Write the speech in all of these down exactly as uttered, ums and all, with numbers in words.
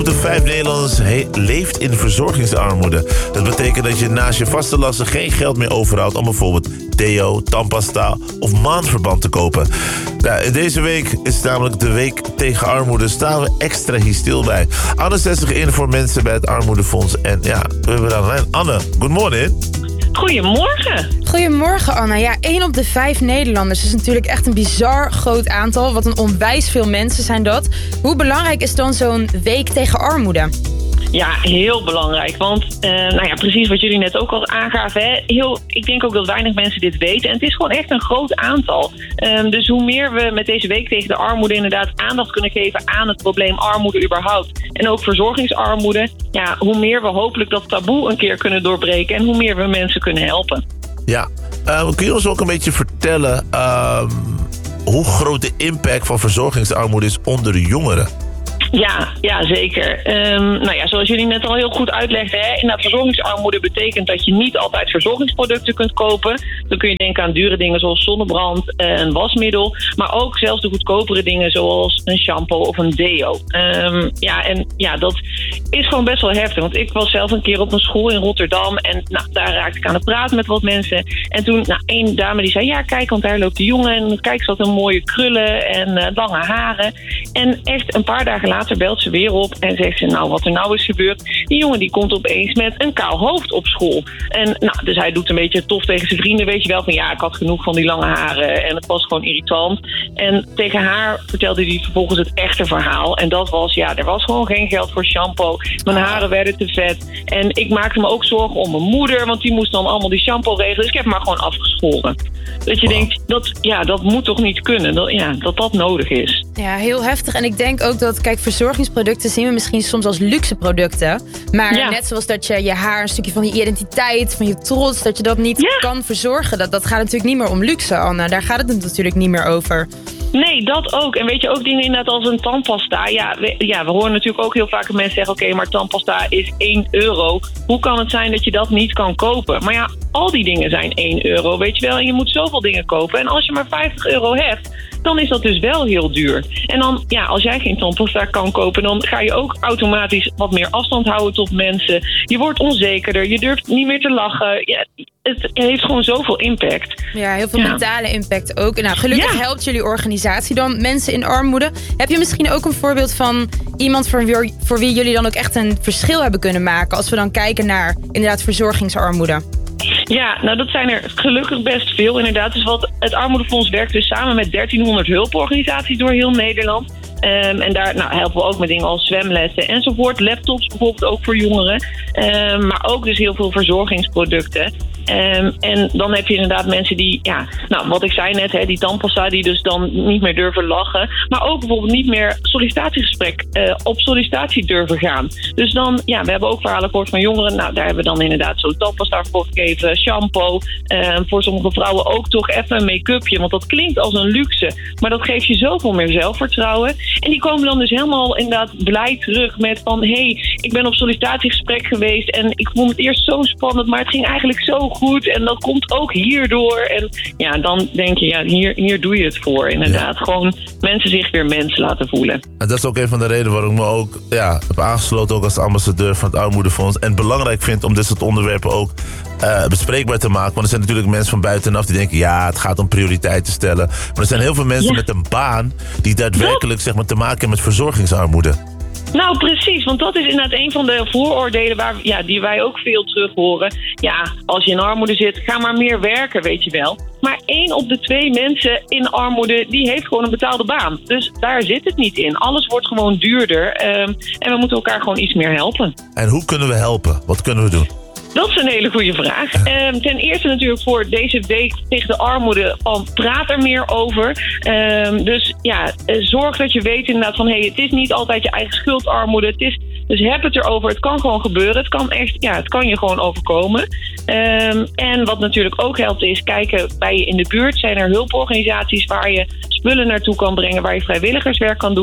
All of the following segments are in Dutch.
de vijf Nederlanders he- leeft in verzorgingsarmoede. Dat betekent dat je naast je vaste lasten geen geld meer overhoudt om bijvoorbeeld deo, tandpasta of maandverband te kopen. Nou, deze week is namelijk de week tegen armoede. Staan we extra hier stil bij. Anne zet zich in voor mensen bij het Armoedefonds. En ja, we hebben aan de lijn Anne. Good morning. Goedemorgen. Goedemorgen, Anna. Ja, één op de vijf Nederlanders is natuurlijk echt een bizar groot aantal. Wat een onwijs veel mensen zijn dat. Hoe belangrijk is dan zo'n week tegen armoede? Ja, heel belangrijk. Want uh, nou ja, precies wat jullie net ook al aangaven. Hè? Heel, ik denk ook dat weinig mensen dit weten. En het is gewoon echt een groot aantal. Um, dus hoe meer we met deze week tegen de armoede inderdaad aandacht kunnen geven aan het probleem armoede überhaupt. En ook verzorgingsarmoede. Ja, hoe meer we hopelijk dat taboe een keer kunnen doorbreken. En hoe meer we mensen kunnen helpen. Ja, uh, kun je ons ook een beetje vertellen uh, hoe groot de impact van verzorgingsarmoede is onder de jongeren? Ja, ja, zeker. Um, nou ja, zoals jullie net al heel goed uitlegden, hè, inderdaad, verzorgingsarmoede betekent dat je niet altijd verzorgingsproducten kunt kopen. Dan kun je denken aan dure dingen zoals zonnebrand, een wasmiddel, maar ook zelfs de goedkopere dingen zoals een shampoo of een deo. Um, ja, en ja, dat is gewoon best wel heftig. Want ik was zelf een keer op een school in Rotterdam en nou, daar raakte ik aan het praten met wat mensen. En toen, nou, één dame die zei, ja, kijk, want daar loopt de jongen en kijk, ze had een mooie krullen en uh, lange haren. En echt een paar dagen later Later belt ze weer op en zegt ze, nou, wat er nou is gebeurd. Die jongen die komt opeens met een kaal hoofd op school. En nou, dus hij doet een beetje tof tegen zijn vrienden, weet je wel. Van ja, ik had genoeg van die lange haren en het was gewoon irritant. En tegen haar vertelde hij vervolgens het echte verhaal. En dat was, ja, er was gewoon geen geld voor shampoo. Mijn haren werden te vet. En ik maakte me ook zorgen om mijn moeder, want die moest dan allemaal die shampoo regelen. Dus ik heb hem maar gewoon afgeschoren. Dat je wow. denkt, dat, ja, dat moet toch niet kunnen. Dat, ja, dat dat nodig is. Ja, heel heftig. En ik denk ook dat, kijk, verzorgingsproducten zien we misschien soms als luxe producten. Maar ja. net zoals dat je je haar, een stukje van je identiteit, van je trots, dat je dat niet ja. kan verzorgen. Dat, dat gaat natuurlijk niet meer om luxe, Anna. Daar gaat het natuurlijk niet meer over. Nee, dat ook. En weet je, ook dingen inderdaad als een tandpasta. Ja, we, ja, we horen natuurlijk ook heel vaak mensen zeggen, oké, okay, maar tandpasta is één euro. Hoe kan het zijn dat je dat niet kan kopen? Maar ja, al die dingen zijn één euro, weet je wel. En je moet zoveel dingen kopen. En als je maar vijftig euro hebt, dan is dat dus wel heel duur. En dan, ja, als jij geen tandpasta kan kopen, dan ga je ook automatisch wat meer afstand houden tot mensen. Je wordt onzekerder, je durft niet meer te lachen. Ja, het heeft gewoon zoveel impact. Ja, heel veel ja. mentale impact ook. Nou, gelukkig ja. helpt jullie organisatie dan mensen in armoede. Heb je misschien ook een voorbeeld van iemand voor wie, voor wie jullie dan ook echt een verschil hebben kunnen maken, als we dan kijken naar inderdaad verzorgingsarmoede? Ja, nou dat zijn er gelukkig best veel inderdaad. Dus wat het Armoedefonds werkt dus samen met dertienhonderd hulporganisaties door heel Nederland. Um, en daar nou, helpen we ook met dingen als zwemlessen enzovoort. Laptops bijvoorbeeld ook voor jongeren. Um, maar ook dus heel veel verzorgingsproducten. Um, en dan heb je inderdaad mensen die, ja, nou wat ik zei net, hè, die tandpasta die dus dan niet meer durven lachen. Maar ook bijvoorbeeld niet meer sollicitatiegesprek uh, op sollicitatie durven gaan. Dus dan, ja, we hebben ook verhalen gehoord van jongeren. Nou, daar hebben we dan inderdaad zo'n tandpasta voor gegeven, shampoo. Um, voor sommige vrouwen ook toch even een make-upje. Want dat klinkt als een luxe. Maar dat geeft je zoveel meer zelfvertrouwen. En die komen dan dus helemaal inderdaad blij terug met van, hé, hey, ik ben op sollicitatiegesprek geweest en ik vond het eerst zo spannend, maar het ging eigenlijk zo goed en dat komt ook hierdoor. En ja, dan denk je, ja, hier, hier doe je het voor, inderdaad. Ja. Gewoon mensen zich weer mens laten voelen. En dat is ook een van de redenen waarom ik me ook ja, heb aangesloten, ook als ambassadeur van het Armoedefonds. En belangrijk vind om dit soort onderwerpen ook uh, bespreekbaar te maken. Want er zijn natuurlijk mensen van buitenaf die denken, ja, het gaat om prioriteiten stellen. Maar er zijn heel veel mensen ja. met een baan die daadwerkelijk, zeg maar, te maken hebben met verzorgingsarmoede. Nou, precies, want dat is inderdaad een van de vooroordelen waar, ja, die wij ook veel terug horen. Ja, als je in armoede zit, ga maar meer werken, weet je wel. Maar één op de twee mensen in armoede, die heeft gewoon een betaalde baan. Dus daar zit het niet in. Alles wordt gewoon duurder um, en we moeten elkaar gewoon iets meer helpen. En hoe kunnen we helpen? Wat kunnen we doen? Dat is een hele goede vraag. Um, ten eerste natuurlijk voor deze week tegen de armoede, van praat er meer over. Um, dus ja, zorg dat je weet inderdaad van, hé, hey, het is niet altijd je eigen schuld armoede. Het is, dus heb het erover. Het kan gewoon gebeuren. Het kan echt, ja, het kan je gewoon overkomen. Um, en wat natuurlijk ook helpt is kijken bij je in de buurt. Zijn er hulporganisaties waar je spullen naartoe kan brengen, waar je vrijwilligerswerk kan doen.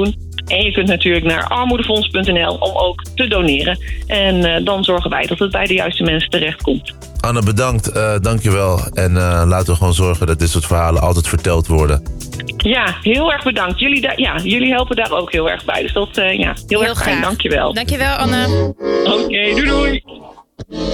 En je kunt natuurlijk naar armoedefonds punt n l om ook te doneren. En uh, dan zorgen wij dat het bij de juiste mensen terechtkomt. Anne, bedankt. Uh, Dank je wel. En uh, laten we gewoon zorgen dat dit soort verhalen altijd verteld worden. Ja, heel erg bedankt. Jullie, da- ja, jullie helpen daar ook heel erg bij. Dus dat uh, ja, heel, heel erg fijn. Dank je wel. Dank je wel, Anne. Oké, okay, doei doei.